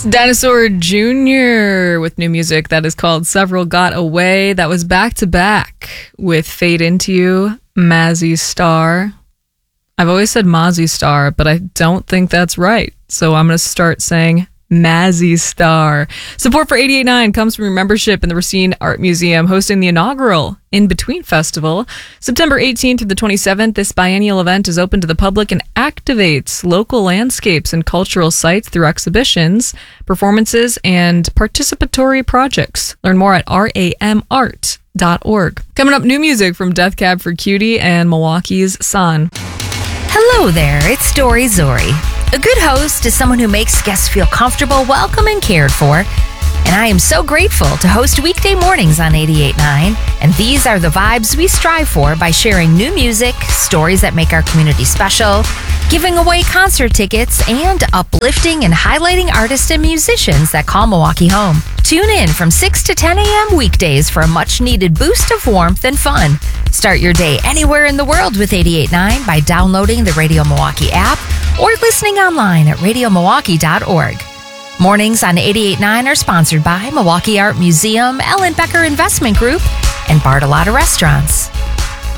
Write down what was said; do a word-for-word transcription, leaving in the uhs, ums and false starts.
Dinosaur Junior with new music that is called Several Got Away. That was back to back with Fade Into You, Mazzy Star. I've always said Mazzy Star, but I don't think that's right. So I'm going to start saying Mazzy Star. Support for eighty-eight point nine comes from your membership in the Racine Art Museum, hosting the inaugural In Between Festival. September eighteenth through the twenty-seventh, this biennial event is open to the public and activates local landscapes and cultural sites through exhibitions, performances, and participatory projects. Learn more at R A M art dot org. Coming up, new music from Death Cab for Cutie and Milwaukee's Son. Hello there, it's Dory Zori. A good host is someone who makes guests feel comfortable, welcome, and cared for. And I am so grateful to host weekday mornings on eighty-eight point nine. And these are the vibes we strive for by sharing new music, stories that make our community special, giving away concert tickets, and uplifting and highlighting artists and musicians that call Milwaukee home. Tune in from six to ten a.m. weekdays for a much-needed boost of warmth and fun. Start your day anywhere in the world with eighty-eight point nine by downloading the Radio Milwaukee app or listening online at radio milwaukee dot org. Mornings on eighty-eight point nine are sponsored by Milwaukee Art Museum, Ellen Becker Investment Group, and Bartolotta Restaurants.